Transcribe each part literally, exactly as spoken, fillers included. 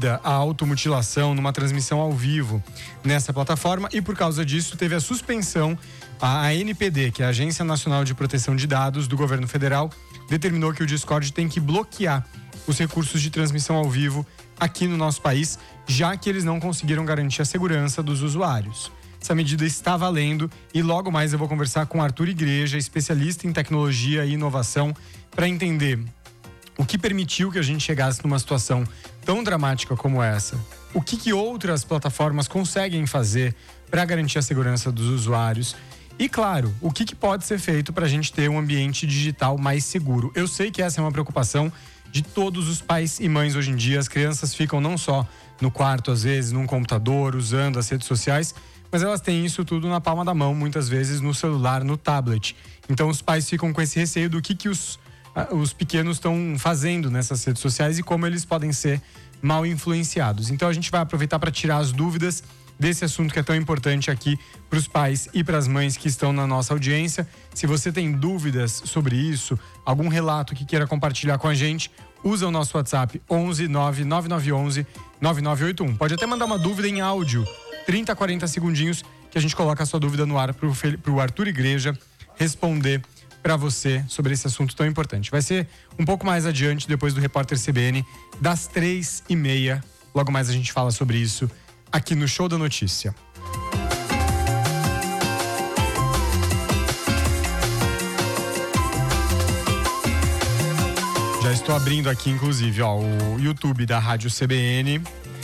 proibida a automutilação numa transmissão ao vivo nessa plataforma e por causa disso teve a suspensão. A A N P D, que é a Agência Nacional de Proteção de Dados do Governo Federal, determinou que o Discord tem que bloquear os recursos de transmissão ao vivo aqui no nosso país, já que eles não conseguiram garantir a segurança dos usuários. Essa medida está valendo e logo mais eu vou conversar com Arthur Igreja, especialista em tecnologia e inovação, para entender o que permitiu que a gente chegasse numa situação tão dramática como essa. O que, que outras plataformas conseguem fazer para garantir a segurança dos usuários. E, claro, o que, que pode ser feito para a gente ter um ambiente digital mais seguro. Eu sei que essa é uma preocupação de todos os pais e mães hoje em dia. As crianças ficam não só no quarto, às vezes, num computador, usando as redes sociais, mas elas têm isso tudo na palma da mão, muitas vezes no celular, no tablet. Então, os pais ficam com esse receio do que, que os, os pequenos estão fazendo nessas redes sociais e como eles podem ser mal influenciados. Então, a gente vai aproveitar para tirar as dúvidas desse assunto que é tão importante aqui para os pais e para as mães que estão na nossa audiência. Se você tem dúvidas sobre isso, algum relato que queira compartilhar com a gente, usa o nosso WhatsApp onze nove nove nove um um nove nove oito um. Pode até mandar uma dúvida em áudio, trinta, quarenta segundinhos, que a gente coloca a sua dúvida no ar para o Arthur Igreja responder para você sobre esse assunto tão importante. Vai ser um pouco mais adiante, depois do Repórter C B N, das três e meia. Logo mais a gente fala sobre isso aqui no Show da Notícia. Já estou abrindo aqui, inclusive, ó, o YouTube da Rádio C B N.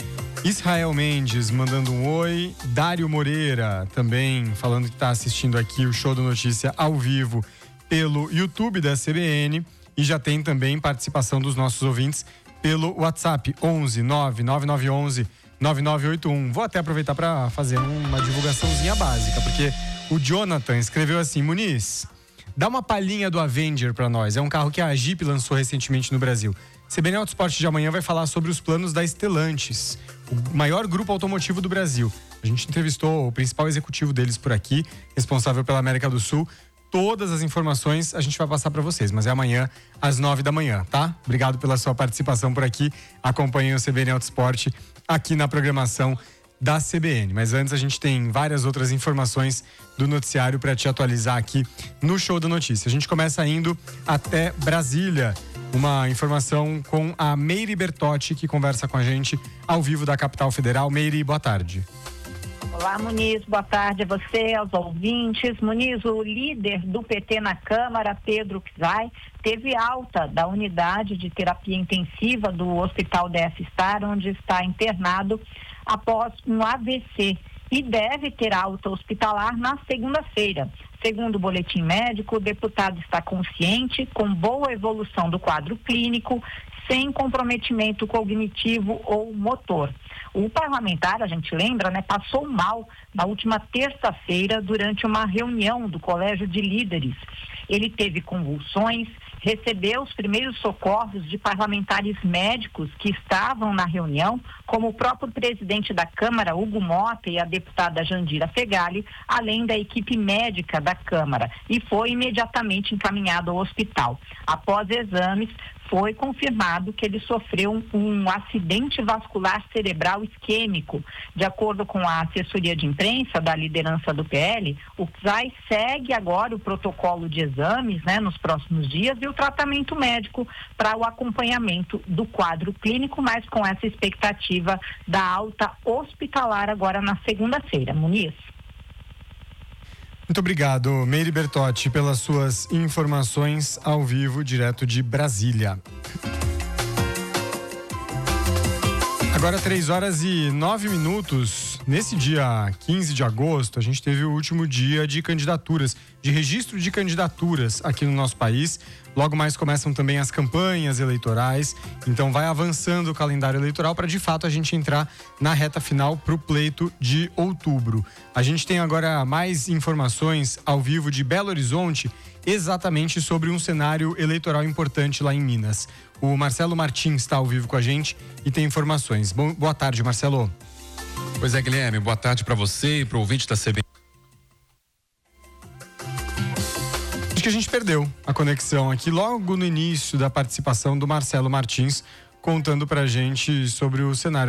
Israel Mendes mandando um oi. Dário Moreira também falando que está assistindo aqui o Show da Notícia ao vivo pelo YouTube da C B N. E já tem também participação dos nossos ouvintes pelo WhatsApp onze nove nove nove um um nove nove oito um. Vou até aproveitar para fazer uma divulgaçãozinha básica, porque o Jonathan escreveu assim: Muniz, dá uma palhinha do Avenger para nós. É um carro que a Jeep lançou recentemente no Brasil. C B N Autosport de amanhã vai falar sobre os planos da Stellantis, o maior grupo automotivo do Brasil. A gente entrevistou o principal executivo deles por aqui, responsável pela América do Sul. Todas as informações a gente vai passar para vocês, mas é amanhã às nove da manhã, tá? Obrigado pela sua participação por aqui. Acompanhem o C B N Autosport aqui na programação da C B N. Mas antes a gente tem várias outras informações do noticiário para te atualizar aqui no Show da Notícia. A gente começa indo até Brasília. Uma informação com a Meire Bertotti, que conversa com a gente ao vivo da capital federal. Meire, boa tarde. Olá, Muniz, boa tarde a você, aos ouvintes. Muniz, o líder do P T na Câmara, Pedro Pizai, teve alta da unidade de terapia intensiva do Hospital D F Star, onde está internado após um A V C, e deve ter alta hospitalar na segunda-feira. Segundo o boletim médico, o deputado está consciente, com boa evolução do quadro clínico, sem comprometimento cognitivo ou motor. O parlamentar, a gente lembra, né, passou mal na última terça-feira durante uma reunião do Colégio de Líderes. Ele teve convulsões, recebeu os primeiros socorros de parlamentares médicos que estavam na reunião, como o próprio presidente da Câmara, Hugo Mota, e a deputada Jandira Fegali, além da equipe médica da Câmara, e foi imediatamente encaminhado ao hospital. Após exames, foi confirmado que ele sofreu um, um acidente vascular cerebral isquêmico. De acordo com a assessoria de imprensa da liderança do P L, o Pizai segue agora o protocolo de exames, né, nos próximos dias, e o tratamento médico para o acompanhamento do quadro clínico, mas com essa expectativa da alta hospitalar agora na segunda-feira. Muniz. Muito obrigado, Meire Bertotti, pelas suas informações ao vivo, direto de Brasília. Agora três horas e nove minutos. Nesse dia quinze de agosto, a gente teve o último dia de candidaturas, de registro de candidaturas aqui no nosso país. Logo mais começam também as campanhas eleitorais. Então vai avançando o calendário eleitoral para de fato a gente entrar na reta final para o pleito de outubro. A gente tem agora mais informações ao vivo de Belo Horizonte, exatamente sobre um cenário eleitoral importante lá em Minas. O Marcelo Martins está ao vivo com a gente e tem informações. Bom, boa tarde, Marcelo. Pois é, Guilherme, boa tarde para você e para o ouvinte da C B N. Acho que a gente perdeu a conexão aqui logo no início da participação do Marcelo Martins, contando pra gente sobre o cenário